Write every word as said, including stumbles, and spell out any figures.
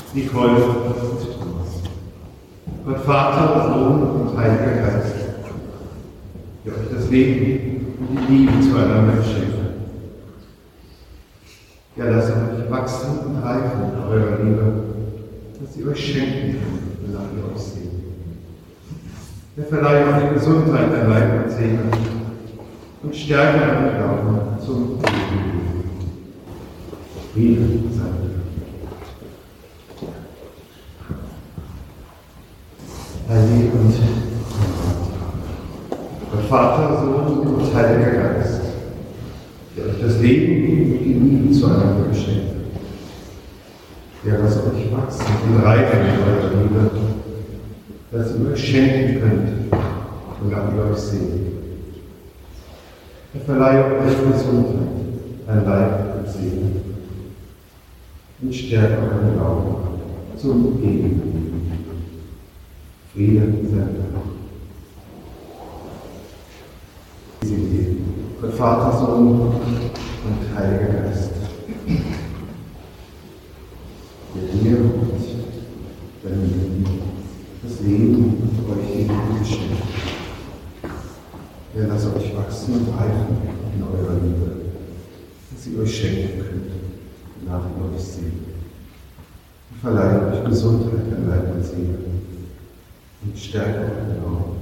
Nicole und Thomas. Gott Vater, Sohn und Heiliger Geist, der euch das Leben und die Liebe zueinander schenkt. Ja, lasst euch wachsen und reifen in eurer Liebe, dass sie euch schenken kann, wonach ihr euch seht. Er verleiht euch Gesundheit an Leib und Seele und Stärke an Glauben zum Leben. Friede sei mit euch. Heilige und Gott Vater, Sohn und Heiliger Geist, der euch das Leben und die Liebe zueinander geschenkt hat. Der lasst euch wachsen und reifen in eurer Liebe, dass ihr euch schenken könnt, wonach ihr euch seht. Er verleiht euch Gesundheit an Leib und Seele und stärkt euren Glauben zum Gegenleben. Friede sei mit euch. Gott Vater, Sohn und Heiliger Geist, der dir und deinem Leben das Leben und euch die Liebe geschenkt. Er lasst euch wachsen und reifen in eurer Liebe, dass ihr euch schenken könnt, nach ihr euch seht. Er verleiht euch Gesundheit an Leib und Seele und stärkt euren Glauben